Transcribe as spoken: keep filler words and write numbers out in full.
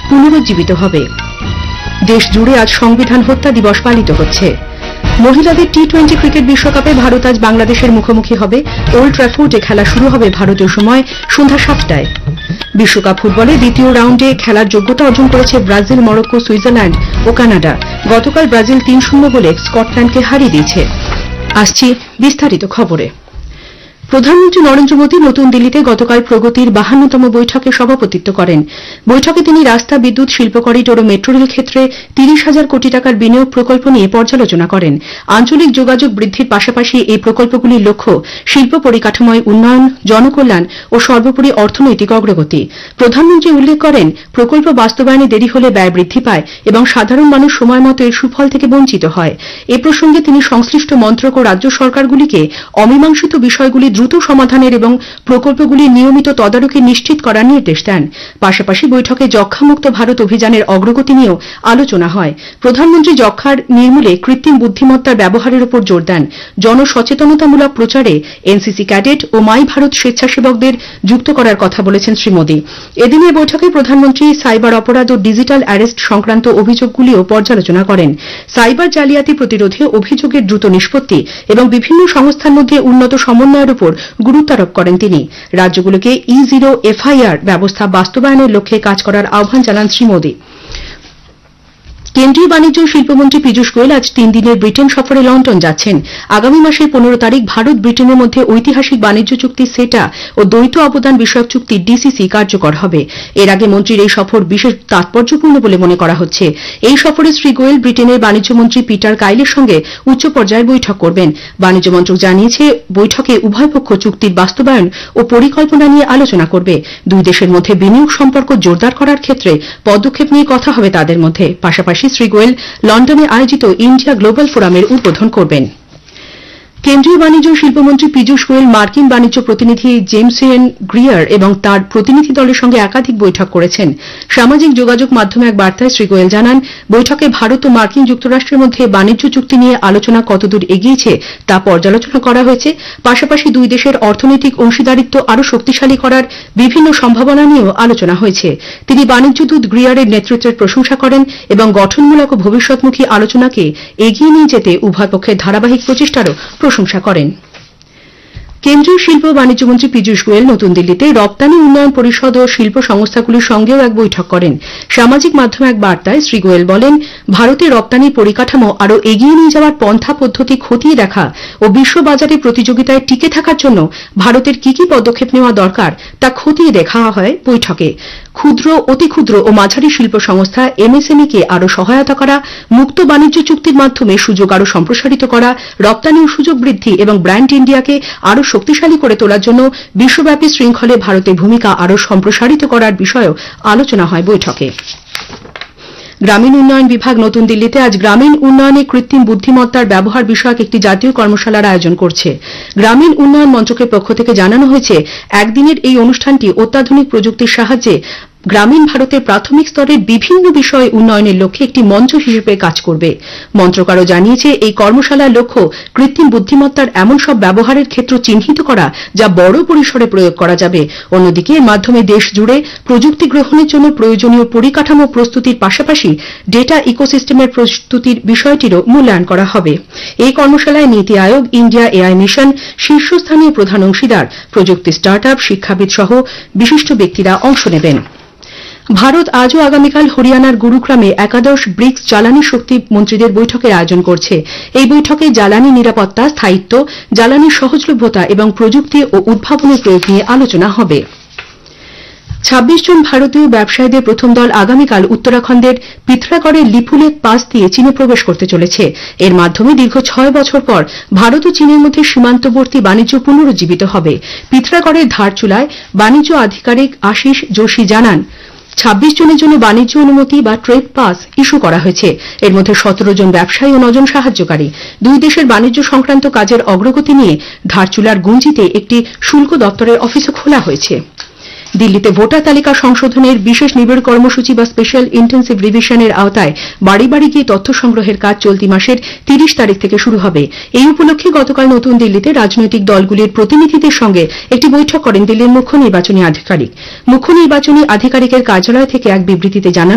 পুনরুজ্জীবিত হবে। দেশ জুড়ে আজ সংবিধান হত্যা দিবস পালিত হচ্ছে। মহিলাদের টি টোয়েন্টি ক্রিকেট বিশ্বকাপে ভারত আজ বাংলাদেশের মুখোমুখি হবে। ওল্ড ট্র্যাফোর্ডে খেলা শুরু হবে ভারতীয় সময় সন্ধ্যা সাতটায়। বিশ্বকাপ ফুটবলে দ্বিতীয় রাউন্ডে খেলার যোগ্যতা অর্জন করেছে ব্রাজিল, মরক্কো, সুইজারল্যান্ড ও কানাডা। গতকাল ব্রাজিল তিন শূন্য গোলে স্কটল্যান্ডকে হারিয়ে দিয়েছে। আসছি বিস্তারিত খবরে। প্রধানমন্ত্রী নরেন্দ্র মোদী নতুন দিল্লিতে গতকাল প্রগতির বাহান্নতম বৈঠকে সভাপতিত্ব করেন। বৈঠকে তিনি রাস্তা, বিদ্যুৎ, শিল্প করিডোর ও মেট্রো রেল ক্ষেত্রে তিরিশ হাজার কোটি টাকার বিনিয়োগ প্রকল্প নিয়ে পর্যালোচনা করেন। আঞ্চলিক যোগাযোগ বৃদ্ধির পাশাপাশি এই প্রকল্পগুলির লক্ষ্য শিল্প পরিকাঠামোয় উন্নয়ন, জনকল্যাণ ও সর্বোপরি অর্থনৈতিক অগ্রগতি। প্রধানমন্ত্রী উল্লেখ করেন, প্রকল্প বাস্তবায়নে দেরি হলে ব্যয় বৃদ্ধি পায় এবং সাধারণ মানুষ সময়মতো এর সুফল থেকে বঞ্চিত হয়। এ প্রসঙ্গে তিনি সংশ্লিষ্ট মন্ত্রক ও রাজ্য সরকারগুলিকে অমীমাংসিত বিষয়গুলি দ্রুত সমাধানের এবং প্রকল্পগুলির নিয়মিত তদারকি নিশ্চিত করার নির্দেশ দেন। পাশাপাশি বৈঠকে যক্ষ্মামুক্ত ভারত অভিযানের অগ্রগতি নিয়েও আলোচনা হয়। প্রধানমন্ত্রী যক্ষ্মার নির্মূলে কৃত্রিম বুদ্ধিমত্তার ব্যবহারের উপর জোর দেন। জনসচেতনতামূলক প্রচারে এনসিসি ক্যাডেট ও মাই ভারত স্বেচ্ছাসেবকদের যুক্ত করার কথা বলেছেন শ্রী মোদী। এদিনের বৈঠকে প্রধানমন্ত্রী সাইবার অপরাধ ও ডিজিটাল অ্যারেস্ট সংক্রান্ত অভিযোগগুলিও পর্যালোচনা করেন। সাইবার জালিয়াতি প্রতিরোধে অভিযোগের দ্রুত নিষ্পত্তি এবং বিভিন্ন সংস্থার মধ্যে উন্নত সমন্বয়ের উপর গুরুত্বারোপ করেন তিনি। রাজ্যগুলোকে ই জিরো এফআইআর ব্যবস্থা বাস্তবায়নের লক্ষ্যে কাজ করার আহ্বান জানান শ্রী মোদী। কেন্দ্রীয় বাণিজ্য ও শিল্পমন্ত্রী পীযূষ গোয়েল আজ তিন দিনের ব্রিটেন সফরে লন্ডন যাচ্ছেন। আগামী মাসের পনেরো তারিখ ভারত ব্রিটেনের মধ্যে ঐতিহাসিক বাণিজ্য চুক্তি সেটা ও দ্বৈত অবদান বিষয়ক চুক্তি ডিসিসি কার্যকর হবে। এর আগে মন্ত্রীর এই সফর বিশেষ তাৎপর্যপূর্ণ বলে মনে করা হচ্ছে। এই সফরে শ্রী গোয়েল ব্রিটেনের বাণিজ্যমন্ত্রী পিটার কাইলের সঙ্গে উচ্চ পর্যায়ের বৈঠক করবেন। বাণিজ্য মন্ত্রক জানিয়েছে, বৈঠকে উভয় পক্ষ চুক্তির বাস্তবায়ন ও পরিকল্পনা নিয়ে আলোচনা করবে। দুই দেশের মধ্যে বিনিয়োগ সম্পর্ক জোরদার করার ক্ষেত্রে পদক্ষেপ নিয়ে কথা হবে তাদের মধ্যে। পাশাপাশি শ্রী গোয়েল লন্ডনে আয়োজিত ইন্ডিয়া গ্লোবাল ফোরামের উদ্বোধন করবেন। কেন্দ্রীয় বাণিজ্য ও শিল্পমন্ত্রী পীযূষ গোয়েল মার্কিন বাণিজ্য প্রতিনিধি জেমস এন গ্রিয়ার এবং তার প্রতিনিধি দলের সঙ্গে একাধিক বৈঠক করেছেন। সামাজিক যোগাযোগ মাধ্যমে এক বার্তায় শ্রী গোয়েল জানান, বৈঠকে ভারত ও মার্কিন যুক্তরাষ্ট্রের মধ্যে বাণিজ্য চুক্তি নিয়ে আলোচনা কতদূর এগিয়েছে তা পর্যালোচনা করা হয়েছে। পাশাপাশি দুই দেশের অর্থনৈতিক অংশীদারিত্ব আরও শক্তিশালী করার বিভিন্ন সম্ভাবনা নিয়েও আলোচনা হয়েছে। তিনি বাণিজ্য দূত গ্রিয়ারের নেতৃত্বের প্রশংসা করেন এবং গঠনমূলক ও ভবিষ্যৎমুখী আলোচনাকে এগিয়ে নিয়ে যেতে উভয় পক্ষের ধারাবাহিক প্রচেষ্টারও প্রশংসা করেন। কেন্দ্রীয় শিল্প ও বাণিজ্য মন্ত্রী পীযূষ গোয়েল নতুন দিল্লিতে রপ্তানি উন্নয়ন পরিষদ ও শিল্প সংস্থাগুলির সঙ্গেও এক বৈঠক করেন। সামাজিক মাধ্যমে এক বার্তায় শ্রী গোয়েল বলেন, ভারতের রপ্তানি পরিকাঠামো আরও এগিয়ে নিয়ে যাওয়ার পন্থা পদ্ধতি খতিয়ে দেখা ও বিশ্ববাজারে প্রতিযোগিতায় টিকে থাকার জন্য ভারতের কি কি পদক্ষেপ নেওয়া দরকার তা খতিয়ে দেখা হয় বৈঠকে। ক্ষুদ্র, অতি ক্ষুদ্র ও মাঝারি শিল্প সংস্থা এমএসএমই কে আরও সহায়তা করা, মুক্ত বাণিজ্য চুক্তির মাধ্যমে সুযোগ আরও সম্প্রসারিত করা, রপ্তানি সুযোগ বৃদ্ধি এবং ব্র্যান্ড ইন্ডিয়াকে আরও শক্তিশালী করে তোলার জন্য বিশ্বব্যাপী শৃঙ্খলে ভারতের ভূমিকা আরও সম্প্রসারিত করার বিষয়েও আলোচনা হয় বৈঠকে। গ্রামীণ উন্নয়ন বিভাগ নতুন দিল্লিতে আজ গ্রামীণ উন্নয়নে কৃত্রিম বুদ্ধিমত্তার ব্যবহার বিষয়ক একটি জাতীয় কর্মশালার আয়োজন করছে। গ্রামীণ উন্নয়ন মন্ত্রকের পক্ষ থেকে জানানো হয়েছে, একদিনের এই অনুষ্ঠানটি অত্যাধুনিক প্রযুক্তির সাহায্যে গ্রামীণ ভারতের প্রাথমিক স্তরের বিভিন্ন বিষয় উন্নয়নের লক্ষ্যে একটি মঞ্চ হিসেবে কাজ করবে। মন্ত্রক আরও জানিয়েছে, এই কর্মশালার লক্ষ্য কৃত্রিম বুদ্ধিমত্তার এমন সব ব্যবহারের ক্ষেত্র চিহ্নিত করা যা বড় পরিসরে প্রয়োগ করা যাবে। অন্যদিকে এর মাধ্যমে দেশ জুড়ে প্রযুক্তি গ্রহণের জন্য প্রয়োজনীয় পরিকাঠামো প্রস্তুতির পাশাপাশি ডেটা ইকোসিস্টেমের প্রস্তুতির বিষয়টিরও মূল্যায়ন করা হবে। এই কর্মশালায় নীতি আয়োগ, ইন্ডিয়া এআই মিশন, শীর্ষস্থানীয় প্রধান অংশীদার, প্রযুক্তি স্টার্টআপ, শিক্ষাবিদ সহ বিশিষ্ট ব্যক্তিরা অংশ নেবেন। ভারত আজ ও আগামীকাল হরিয়ানার গুরুগ্রামে একাদশ ব্রিক্স জ্বালানি শক্তি মন্ত্রীদের বৈঠকের আয়োজন করছে। এই বৈঠকে জ্বালানি নিরাপত্তা, স্থায়িত্ব, জ্বালানির সহজলভ্যতা এবং প্রযুক্তি ও উদ্ভাবনের প্রয়োগ নিয়ে আলোচনা হবে। ছাব্বিশ জন ভারতীয় ব্যবসায়ীদের প্রথম দল আগামীকাল উত্তরাখণ্ডের পিথরাগড়ের লিপুলেক পাস দিয়ে চীনে প্রবেশ করতে চলেছে। এর মাধ্যমে দীর্ঘ ছয় বছর পর ভারত ও চীনের মধ্যে সীমান্তবর্তী বাণিজ্য পুনরুজ্জীবিত হবে। পিথরাগড়ের ধারচুলায় বাণিজ্য আধিকারিক আশিস যোশী জানান, ছাব্বিশ জনের জন্য বাণিজ্য অনুমতি বা ট্রেড পাস ইস্যু করা হয়েছে। এর মধ্যে সতেরো জন ব্যবসায়ী ও নজন সাহায্যকারী। দুই দেশের বাণিজ্য সংক্রান্ত কাজের অগ্রগতি নিয়ে ধারচুলার গুঞ্জিতে একটি শুল্ক দপ্তরের অফিসও খোলা হয়েছে। দিল্লিতে ভোটার তালিকা সংশোধনের বিশেষ নিবিড় কর্মসূচি বা স্পেশাল ইন্টেন্সিভ রিভিশনের আওতায় বাড়ি বাড়ি গিয়ে তথ্য সংগ্রহের কাজ চলতি মাসের তিরিশ তারিখ থেকে শুরু হবে। এই উপলক্ষে গতকাল নতুন দিল্লিতে রাজনৈতিক দলগুলির প্রতিনিধিদের সঙ্গে একটি বৈঠক করেন দিল্লির মুখ্য নির্বাচনী আধিকারিক। মুখ্য নির্বাচনী আধিকারিকের কার্যালয় থেকে এক বিবৃতিতে জানান,